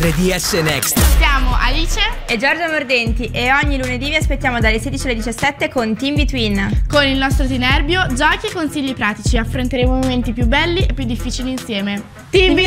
3DS Next. Siamo Alice e Giorgia Mordenti e ogni lunedì vi aspettiamo dalle 16 alle 17 con Team Between. Con il nostro Tinerbio, giochi e consigli pratici. Affronteremo i momenti più belli e più difficili insieme. Team